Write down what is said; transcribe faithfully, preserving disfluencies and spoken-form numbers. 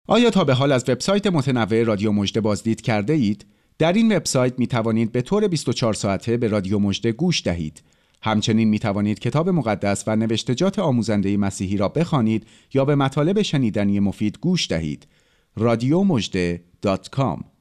آیا تا به حال از وبسایت متنوع رادیو مژده بازدید کرده اید؟ در این وبسایت می توانید به طور بیست و چهار ساعته به رادیو مژده گوش دهید. همچنین می توانید کتاب مقدس و نوشتجات آموزنده مسیحی را بخوانید یا به مطالب شنیدنی مفید گوش دهید. رادیو مژده دات کام